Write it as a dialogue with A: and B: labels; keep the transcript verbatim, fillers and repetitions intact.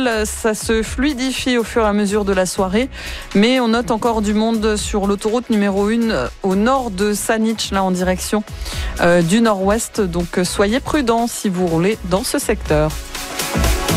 A: tranquille, ça se fluidifie au fur et à mesure de la soirée, mais on note encore du monde sur l'autoroute numéro un au nord de Sanitch, là en direction euh, du nord-ouest, donc soyez prudents si vous roulez dans ce secteur.